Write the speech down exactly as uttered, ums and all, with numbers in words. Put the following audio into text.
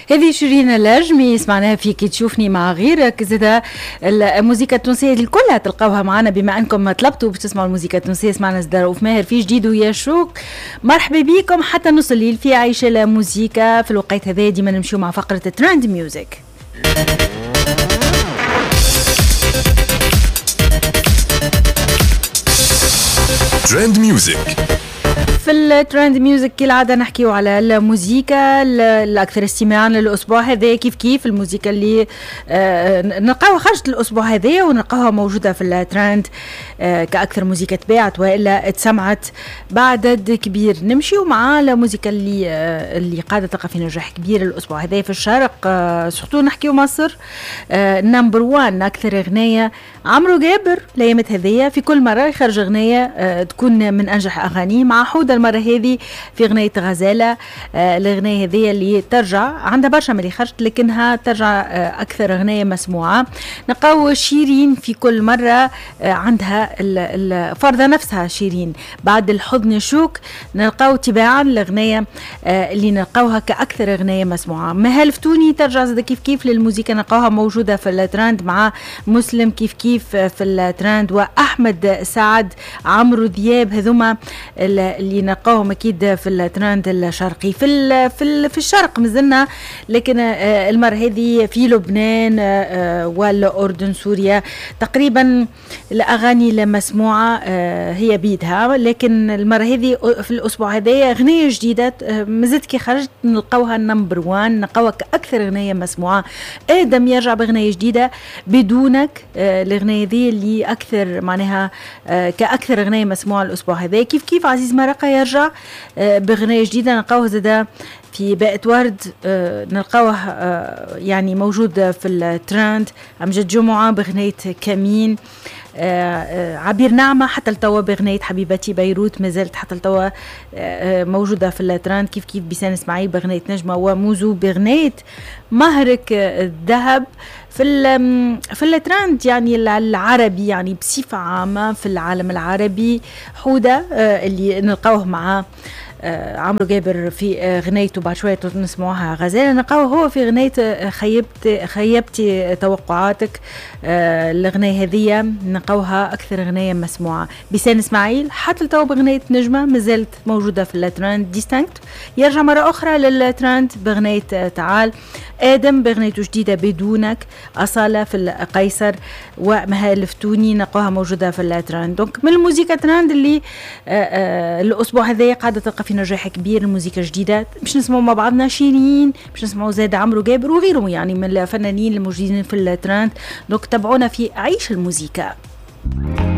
هذه شيرين اللاجمي سمعناها في كي تشوفني مع غيرك. زاد الموسيقى التونسية الكلها تلقاوها معنا بما أنكم طلبتوا باش تسمعوا الموسيقى التونسية. سمعنا زاد رؤوف ماهر في جديد ويا شوك. مرحبا بكم حتى نص الليل في عيشة الموسيقى. في الوقت هذا ديما نمشيو مع فقرة ترند ميوزك. ترند ميوزك. في الترند ميوزك كالعادة نحكيو على الموسيقى الأكثر استماعا للأسبوع هذا. كيف كيف الموسيقى اللي آه نلقاوها خرجت الأسبوع هذا ونلقاوها موجودة في الترند آه كأكثر موسيقى تباعت وإلا اتسمعت بعدد كبير. نمشيو مع الموسيقى اللي آه اللي قاعدة تلقى في نجاح كبير الأسبوع هذا في الشرق. آه سورتو نحكيو مصر. آه نمبر وان أكثر أغنية عمرو جابر الأيامات هذية. في كل مرة يخرج أغنية آه تكون من أنجح أغانيه. مع حودة المرة هذه في أغنية غزالة. آه الأغنية هذه اللي ترجع عندها برشا ملي خرجت لكنها ترجع آه أكثر أغنية مسموعة. نلقاو شيرين في كل مرة آه عندها الفرضة نفسها شيرين بعد الحضن شوك. نلقاو تباعا الأغنية آه اللي نلقاوها كأكثر أغنية مسموعة. مهال فتوني ترجع زي كيف كيف للموسيقى نلقاوها موجودة في الترند مع مسلم كيف كيف في الترند وأحمد سعد عمرو دياب. هذوما اللي نلقاوهم أكيد في الترند الشرقي. في ال في ال في الشرق مازلنا لكن آه المرة هذه في لبنان آه والأردن سوريا تقريبا الأغاني المسموعة آه هي بيدها. لكن المرة هذه في الأسبوع هذا أغنية جديدة آه مازلت كي خرجت نلقاوها نمبر وان نلقاوها كأكثر أغنية مسموعة. آدم يرجع بأغنية جديدة بدونك. آه الأغنية دي اللي أكثر معناها آه كأكثر أغنية مسموعة الأسبوع هذا. كيف كيف عزيز مرقة يرجع آه بأغنية جديدة نلقاوها زادا في بائت ورد. آه نلقاوه آه يعني موجود في الترند. أمجد جمعة بأغنية كمين. آه آه عبير نعمة حتى التوا بأغنية حبيبتي بيروت ما زالت حتى التوا آه موجودة في الترند. كيف كيف بيسان اسماعيل بأغنية نجمة وموزو بأغنية مهرك الذهب في في الترند يعني العربي يعني بصفة عامة في العالم العربي. حودة آه اللي نلقاوه مع آه عمرو جابر في آه غنيته بعد شوية نسمعوها غزالة. نلقاوه هو في غنية آه خيبت خيبتي توقعاتك. آه الغنية هذية نلقاوها أكثر غنية مسموعة. بيسان إسماعيل حتى التو بغنية نجمة مازالت موجودة في الترند. ديستانكت يرجع مرة أخرى للترند بغنية آه تعال. آدم بغنيته جديدة بدونك. أصالة في القيصر ومهال فتوني نلقاوها موجودة في الترند. دونك من الموسيقى ترند اللي آه آه الأسبوع هذا قاعدة تلقى في نجاح كبير. الموسيقى الجديدة باش نسمعوا مع بعضنا شيرين باش نسمعوا زاد عمرو جابر وغيرهم يعني من الفنانين الموجودين في الترند. دونك تابعونا في عيش الموسيقى.